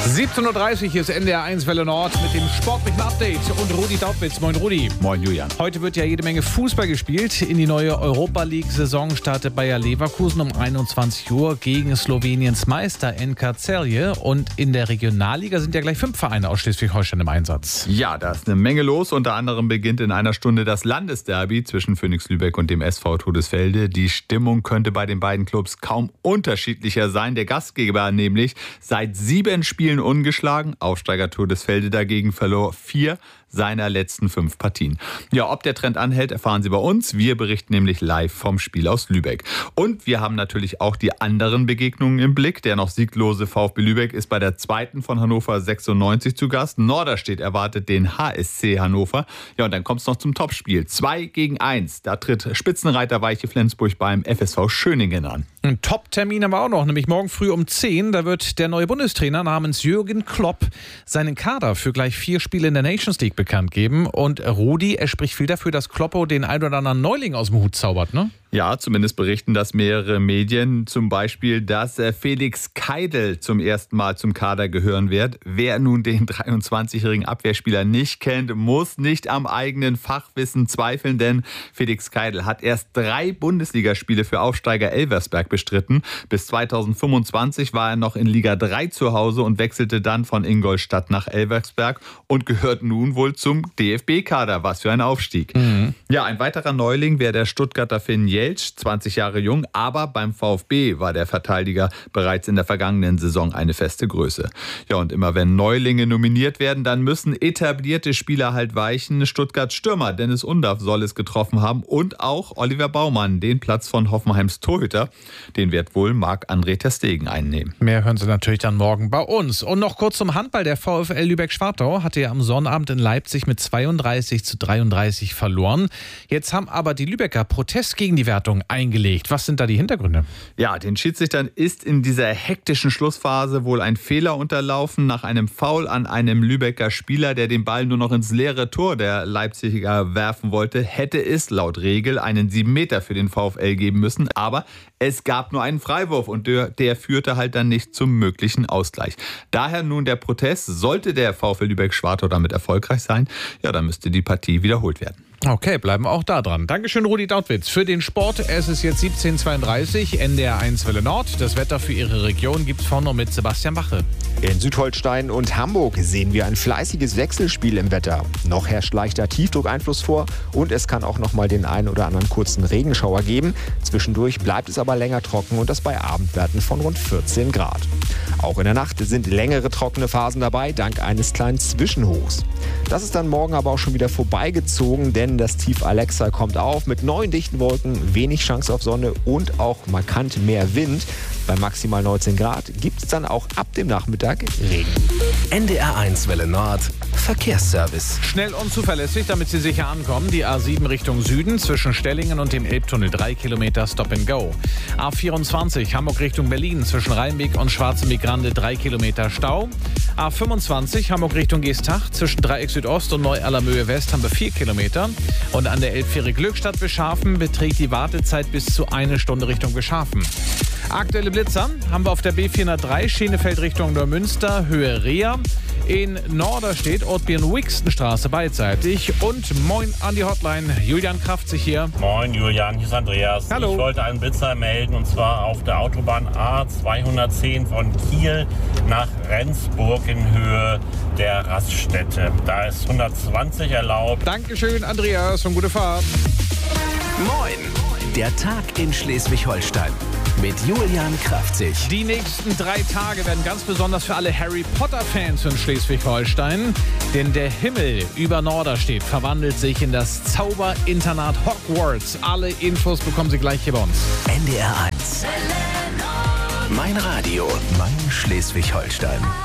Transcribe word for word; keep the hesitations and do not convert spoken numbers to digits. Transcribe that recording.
siebzehn Uhr dreißig ist N D R eins Welle Nord mit dem sportlichen Update und Rudi Daubitz. Moin Rudi. Moin Julian. Heute wird ja jede Menge Fußball gespielt. In die neue Europa League-Saison startet Bayer Leverkusen um einundzwanzig Uhr gegen Sloweniens Meister N K Celje. Und in der Regionalliga sind ja gleich fünf Vereine aus Schleswig-Holstein im Einsatz. Ja, da ist eine Menge los. Unter anderem beginnt in einer Stunde das Landesderby zwischen Phoenix Lübeck und dem S V Todesfelde. Die Stimmung könnte bei den beiden Clubs kaum unterschiedlicher sein. Der Gastgeber nämlich seit sieben Spielen ungeschlagen. Aufsteiger Todesfelde dagegen verlor vier seiner letzten fünf Partien. Ja, ob der Trend anhält, erfahren Sie bei uns. Wir berichten nämlich live vom Spiel aus Lübeck. Und wir haben natürlich auch die anderen Begegnungen im Blick. Der noch sieglose VfB Lübeck ist bei der zweiten von Hannover sechsundneunzig zu Gast. Norderstedt erwartet den H S C Hannover. Ja, und dann kommt es noch zum Topspiel. zwei gegen eins. Da tritt Spitzenreiter Weiche Flensburg beim F S V Schöningen an. Ein Top-Termin haben wir auch noch, nämlich morgen früh um zehn. Da wird der neue Bundestrainer namens Jürgen Klopp seinen Kader für gleich vier Spiele in der Nations League bekannt geben. Und Rudi, er spricht viel dafür, dass Kloppo den ein oder anderen Neuling aus dem Hut zaubert, ne? Ja, zumindest berichten das mehrere Medien. Zum Beispiel, dass Felix Keidel zum ersten Mal zum Kader gehören wird. Wer nun den dreiundzwanzigjährigen Abwehrspieler nicht kennt, muss nicht am eigenen Fachwissen zweifeln, denn Felix Keidel hat erst drei Bundesligaspiele für Aufsteiger Elversberg bestritten. Bis zweitausendfünfundzwanzig war er noch in Liga drei zu Hause und wechselte dann von Ingolstadt nach Elversberg und gehört nun wohl zum D F B-Kader. Was für ein Aufstieg. Mhm. Ja, ein weiterer Neuling wäre der Stuttgarter Finn Jeltsch, zwanzig Jahre jung, aber beim VfB war der Verteidiger bereits in der vergangenen Saison eine feste Größe. Ja, und immer wenn Neulinge nominiert werden, dann müssen etablierte Spieler halt weichen. Stuttgarts Stürmer Dennis Undaff soll es getroffen haben und auch Oliver Baumann, den Platz von Hoffenheims Torhüter. Den wird wohl Marc-André ter Stegen einnehmen. Mehr hören Sie natürlich dann morgen bei uns. Und noch kurz zum Handball. Der VfL Lübeck-Schwartau hatte ja am Sonnabend in Leipzig mit zweiunddreißig zu dreiunddreißig verloren. Jetzt haben aber die Lübecker Protest gegen die Wertung eingelegt. Was sind da die Hintergründe? Ja, den Schiedsrichtern ist in dieser hektischen Schlussphase wohl ein Fehler unterlaufen nach einem Foul an einem Lübecker Spieler, der den Ball nur noch ins leere Tor der Leipziger werfen wollte. Hätte es laut Regel einen sieben Meter für den VfL geben müssen, aber es gab nur einen Freiwurf und der, der führte halt dann nicht zum möglichen Ausgleich. Daher nun der Protest. Sollte der VfL Lübeck-Schwartau damit erfolgreich sein, ja, dann müsste die Partie wiederholt werden. Okay, bleiben wir auch da dran. Dankeschön, Rudi Daubitz. Für den Sport, es ist jetzt siebzehn Uhr zweiunddreißig, N D R eins Welle Nord. Das Wetter für Ihre Region gibt's vorne mit Sebastian Wache. In Südholstein und Hamburg sehen wir ein fleißiges Wechselspiel im Wetter. Noch herrscht leichter Tiefdruckeinfluss vor und es kann auch noch mal den einen oder anderen kurzen Regenschauer geben. Zwischendurch bleibt es aber länger trocken und das bei Abendwerten von rund vierzehn Grad. Auch in der Nacht sind längere trockene Phasen dabei, dank eines kleinen Zwischenhochs. Das ist dann morgen aber auch schon wieder vorbeigezogen, denn das Tief Alexa kommt auf mit neuen dichten Wolken, wenig Chance auf Sonne und auch markant mehr Wind. Bei maximal neunzehn Grad gibt es dann auch ab dem Nachmittag Regen. N D R eins Welle Nord Verkehrsservice. Schnell und zuverlässig, damit Sie sicher ankommen. Die A sieben Richtung Süden zwischen Stellingen und dem Elbtunnel drei Kilometer Stop and Go. A vierundzwanzig Hamburg Richtung Berlin zwischen Rheinweg und Schwarzenbeck-Grande drei Kilometer Stau. A fünfundzwanzig Hamburg Richtung Geestach zwischen Dreieck Südost und Neu-Allermöhe West haben wir vier Kilometer. Und an der Elbfähre Glückstadt Beschafen beträgt die Wartezeit bis zu eine Stunde Richtung Beschafen. Aktuelle Blitzer haben wir auf der B vierhundertdrei Schenefeld Richtung Neumünster, Höhe Reha. In Norderstedt, Ortbirn-Wixenstraße beidseitig. Und moin an die Hotline. Julian Kraftzig hier. Moin Julian, hier ist Andreas. Hallo. Ich wollte einen Blitzer melden und zwar auf der Autobahn A zweihundertzehn von Kiel nach Rendsburg in Höhe der Raststätte. Da ist hundertzwanzig erlaubt. Dankeschön, Andreas, und gute Fahrt. Moin, der Tag in Schleswig-Holstein. Mit Julian Kraftzig. Die nächsten drei Tage werden ganz besonders für alle Harry Potter-Fans in Schleswig-Holstein. Denn der Himmel über Norderstedt verwandelt sich in das Zauberinternat Hogwarts. Alle Infos bekommen Sie gleich hier bei uns. N D R eins. Mein Radio, mein Schleswig-Holstein.